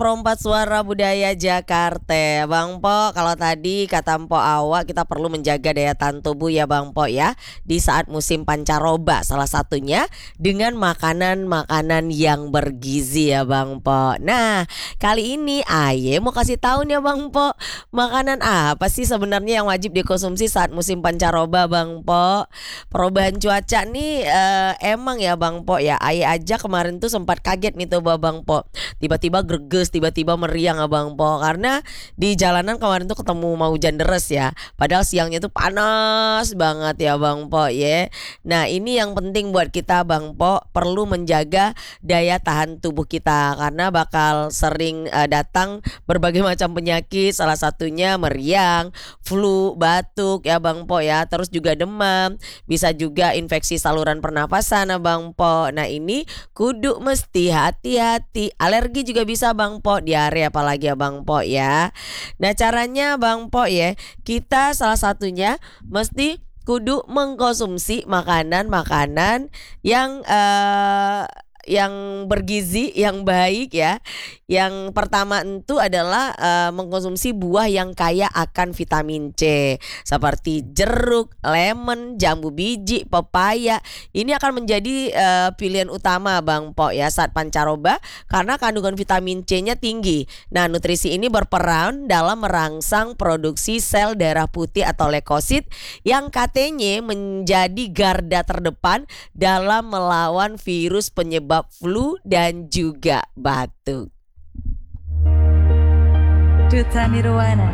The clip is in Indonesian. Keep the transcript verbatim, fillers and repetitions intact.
Perompat Suara Budaya Jakarta. Bang Po, kalau tadi kata Mpo Awak kita perlu menjaga daya tahan tubuh ya Bang Po ya, di saat musim pancaroba, salah satunya dengan makanan-makanan yang bergizi ya Bang Po. Nah, kali ini Aye mau kasih tahu nih ya Bang Po, makanan apa sih sebenarnya yang wajib dikonsumsi saat musim pancaroba Bang Po. Perubahan cuaca nih eh, emang ya Bang Po ya, Aye aja kemarin tuh sempat kaget nih tuh Bang Po. Tiba-tiba greges, tiba-tiba meriang Abang Po, karena di jalanan kemarin tuh ketemu mau hujan deres ya. Padahal siangnya tuh panas banget ya Bang Po ya. Nah, ini yang penting buat kita Bang Po, perlu menjaga daya tahan tubuh kita karena bakal sering uh, datang berbagai macam penyakit, salah satunya meriang, flu, batuk ya Bang Po ya. Terus juga demam, bisa juga infeksi saluran pernapasan Abang Po. Nah, ini kudu mesti hati-hati. Alergi juga bisa Bang Po, diare apalagi ya Bang Po ya. Nah, caranya Bang Po ya, kita salah satunya mesti kudu mengkonsumsi makanan-makanan yang eh yang bergizi, yang baik ya. Yang pertama itu adalah eh, mengkonsumsi buah yang kaya akan vitamin C seperti jeruk, lemon, jambu biji, pepaya. Ini akan menjadi eh, pilihan utama Bang Po ya saat pancaroba karena kandungan vitamin C-nya tinggi. Nah, nutrisi ini berperan dalam merangsang produksi sel darah putih atau leukosit yang katanya menjadi garda terdepan dalam melawan virus penyebab flu dan juga batuk. Duta Nirwana.